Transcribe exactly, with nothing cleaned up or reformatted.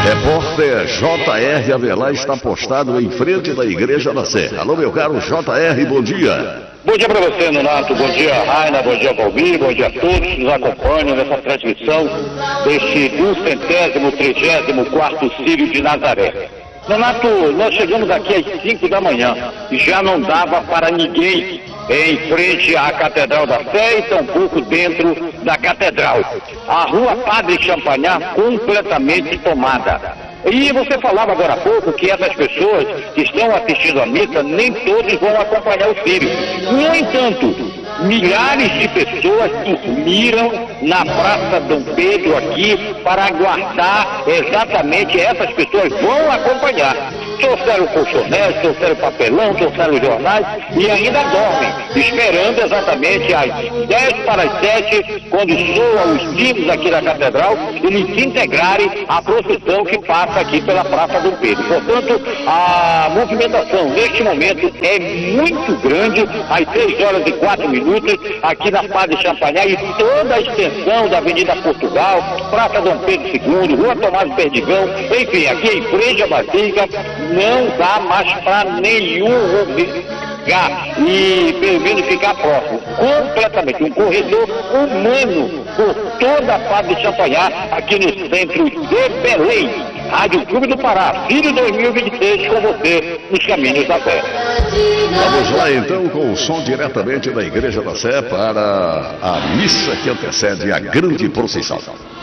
Repórter J R Avelar está postado em frente da Igreja da Sé. Alô, meu caro J R, bom dia. Bom dia para você, Nonato. Bom dia, Raina. Bom dia, Valmir. Bom dia a todos que nos acompanham nessa transmissão deste duzentésimo, trigésimo quarto Círio de Nazaré. Nonato, nós chegamos aqui às cinco da manhã e já não dava para ninguém em frente à Catedral da Sé e tampouco dentro da Catedral. A rua Padre Champagnat completamente tomada. E você falava agora há pouco que essas pessoas que estão assistindo a missa, nem todos vão acompanhar o Círio. No entanto, milhares de pessoas dormiram na Praça Dom Pedro aqui para aguardar exatamente essas pessoas vão acompanhar. Trouxeram colchonete, trouxeram papelão, trouxeram jornais e ainda dormem, esperando exatamente às dez para as sete, quando soam os sinos aqui da Catedral, eles se integrarem à procissão que passa aqui pela Praça Dom Pedro. Portanto, a movimentação neste momento é muito grande, às seis horas e quatro minutos, aqui na Padre Champagnat e toda a extensão da Avenida Portugal, Praça Dom Pedro segundo, Rua Tomás Perdigão, enfim, aqui em frente à Basílica, não dá mais para nenhum lugar e pelo menos ficar próximo. Completamente, um corredor humano por toda a Padre Champagnat, aqui no centro de Belém. Rádio Clube do Pará, Círio dois mil e vinte e seis, com você nos caminhos da fé. Vamos lá então com o som diretamente da Igreja da Sé para a missa que antecede a grande procissão.